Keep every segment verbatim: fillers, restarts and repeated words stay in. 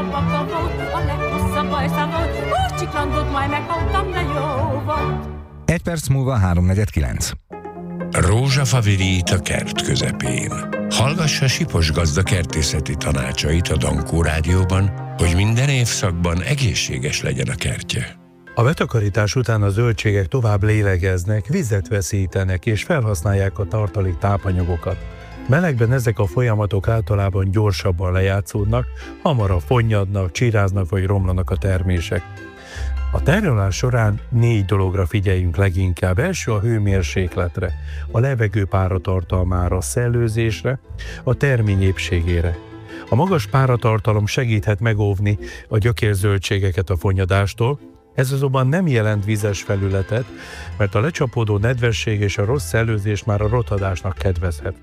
baka volt, a leghosszabb bajszám volt, úgy csiklandot majd megkaptam, de jó volt. Egy perc múlva háromnegyed kilenc. Rózsafa virít a kert közepén. Hallgassa Sipos gazda kertészeti tanácsait a Dankó Rádióban, hogy minden évszakban egészséges legyen a kertje. A betakarítás után a zöldségek tovább lélegeznek, vizet veszítenek és felhasználják a tartalék tápanyagokat. Melegben ezek a folyamatok általában gyorsabban lejátszódnak, hamarabb fonnyadnak, csíráznak vagy romlanak a termések. A tárgyalás során négy dologra figyeljünk leginkább. Első a hőmérsékletre, a levegő páratartalmára, a szellőzésre, a termény épségére. A magas páratartalom segíthet megóvni a gyökérzöldségeket a fonnyadástól, ez azonban nem jelent vizes felületet, mert a lecsapódó nedvesség és a rossz szellőzés már a rothadásnak kedvezhet.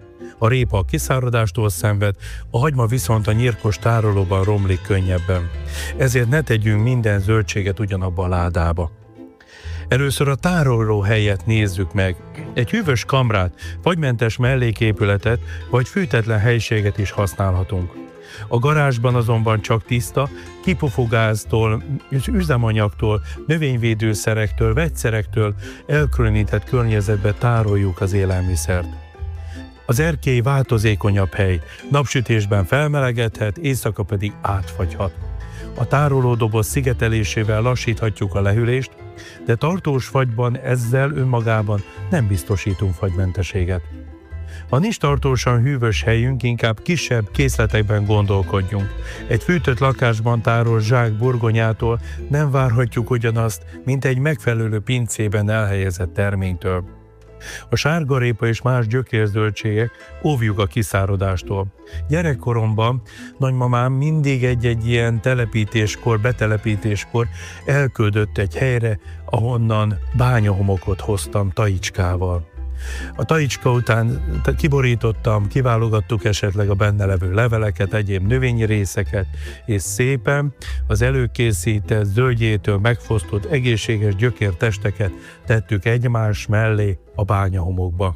A répa a kiszáradástól szenved, a hagyma viszont a nyírkos tárolóban romlik könnyebben. Ezért ne tegyünk minden zöldséget ugyanabba a ládába. Először a tároló helyet nézzük meg. Egy hűvös kamrát, fagymentes melléképületet vagy fűtetlen helyiséget is használhatunk. A garázsban azonban csak tiszta, kipufogáztól, üzemanyagtól, növényvédőszerektől, vegyszerektől elkülönített környezetbe tároljuk az élelmiszert. Az erkély változékonyabb hely, napsütésben felmelegedhet, éjszaka pedig átfagyhat. A tárolódoboz szigetelésével lassíthatjuk a lehűlést, de tartós fagyban ezzel önmagában nem biztosítunk fagymentességet. Ha nincs tartósan hűvös helyünk, inkább kisebb készletekben gondolkodjunk. Egy fűtött lakásban tárolt zsák burgonyától nem várhatjuk ugyanazt, mint egy megfelelő pincében elhelyezett terménytől. A sárgarépa és más gyökérzöldségek óvjuk a kiszáradástól. Gyerekkoromban nagymamám mindig egy-egy ilyen telepítéskor, betelepítéskor elküldött egy helyre, ahonnan bányahomokot hoztam taicskával. A taicska után kiborítottam, kiválogattuk esetleg a benne levő leveleket, egyéb növényi részeket, és szépen az előkészített, zöldjétől megfosztott egészséges gyökértesteket tettük egymás mellé a bányahomokba.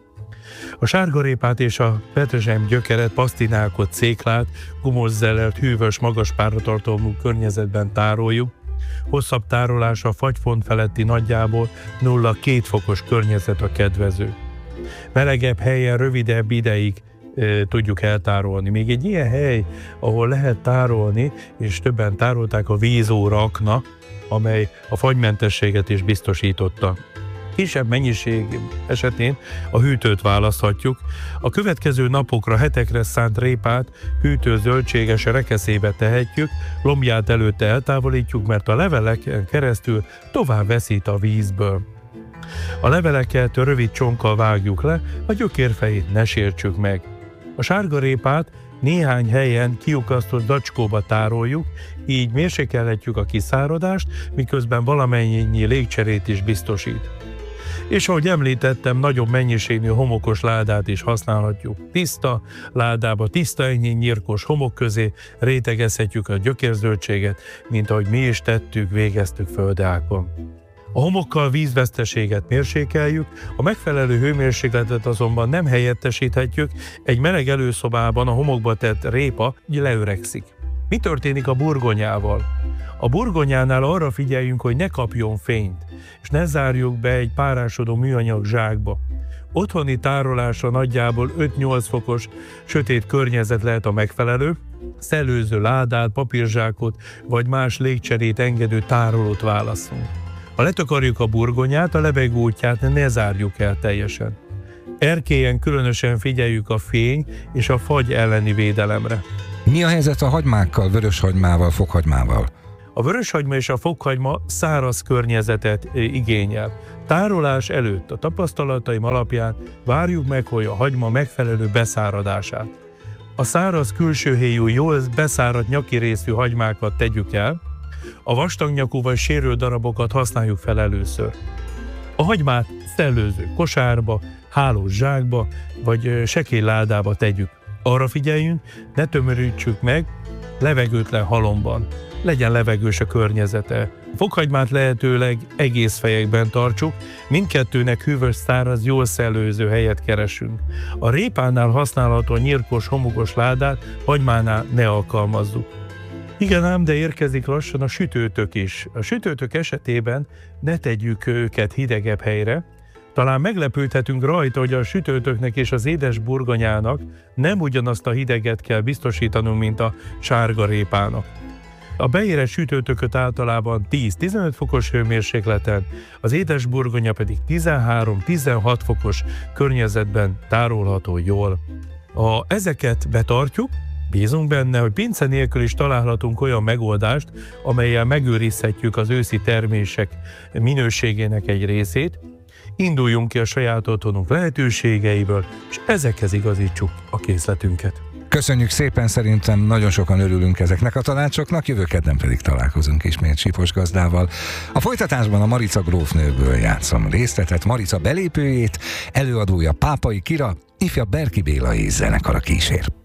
A sárgarépát és a petrezselyem gyökeret, pasztinálkot, céklát, gumoszellert, hűvös, magas páratartalmú környezetben tároljuk. Hosszabb tárolás a fagyfont feletti nagyjából nulla két fokos környezet a kedvező. Melegebb helyen rövidebb ideig e, tudjuk eltárolni. Még egy ilyen hely, ahol lehet tárolni, és többen tárolták, a vízórakna, amely a fagymentességet is biztosította. Kisebb mennyiség esetén a hűtőt választhatjuk. A következő napokra, hetekre szánt répát hűtő zöldséges rekeszébe tehetjük, lombját előtte eltávolítjuk, mert a leveleken keresztül tovább veszít a vízből. A leveleket rövid csonkkal vágjuk le, a gyökérfejét ne sértsük meg. A sárgarépát néhány helyen kiukasztott zacskóba tároljuk, így mérsékelhetjük a kiszáradást, miközben valamennyi légcserét is biztosít. És ahogy említettem, nagyobb mennyiségű homokos ládát is használhatjuk. Tiszta ládába, tiszta ennyi nyírkos homok közé rétegezhetjük a gyökérzöldséget, mint ahogy mi is tettük, végeztük földeákon. A homokkal vízveszteséget mérsékeljük, a megfelelő hőmérsékletet azonban nem helyettesíthetjük, egy meleg előszobában a homokba tett répa leöregszik. Mi történik a burgonyával? A burgonyánál arra figyeljünk, hogy ne kapjon fényt, és ne zárjuk be egy párásodó műanyag zsákba. Otthoni tárolásra nagyjából öt-nyolc fokos sötét környezet lehet a megfelelő, szellőző ládát, papírzsákot vagy más légcserét engedő tárolót válaszunk. Ha letakarjuk a burgonyát, a levegő útját ne zárjuk el teljesen. Erkélyen különösen figyeljük a fény és a fagy elleni védelemre. Mi a helyzet a hagymákkal, vöröshagymával, fokhagymával? A vöröshagyma és a fokhagyma száraz környezetet igényel. Tárolás előtt a tapasztalataim alapján várjuk meg, hogy a hagyma megfelelő beszáradását. A száraz külsőhéjú, jól beszáradt nyaki részű hagymákat tegyük el, a vastagnyakú vagy sérült darabokat használjuk fel először. A hagymát szellőző kosárba, hálós zsákba vagy sekély ládába tegyük. Arra figyeljünk, ne tömörítsük meg levegőtlen halomban. Legyen levegős a környezete. A fokhagymát lehetőleg egész fejekben tartsuk, mindkettőnek hűvös, száraz, jól szellőző helyet keresünk. A répánál használható nyírkos, homokos ládát hagymánál ne alkalmazzuk. Igen ám, de érkezik lassan a sütőtök is. A sütőtök esetében ne tegyük őket hidegebb helyre. Talán meglepődhetünk rajta, hogy a sütőtöknek és az édes burgonyának nem ugyanazt a hideget kell biztosítanunk, mint a sárgarépának. A beérett sütőtököt általában tíz-tizenöt fokos hőmérsékleten, az édes burgonya pedig tizenhárom-tizenhat fokos környezetben tárolható jól. Ha ezeket betartjuk, bízunk benne, hogy pince nélkül is találhatunk olyan megoldást, amellyel megőrizhetjük az őszi termések minőségének egy részét. Induljunk ki a saját otthonunk lehetőségeiből, és ezekhez igazítsuk a készletünket. Köszönjük szépen, szerintem nagyon sokan örülünk ezeknek a tanácsoknak, jövő kedden pedig találkozunk ismét Sipos gazdával. A folytatásban a Marica grófnőből játszom részletet, Marica belépőjét, előadója Pápai Kira, ifjabb Berki Béla és zenekara kísér.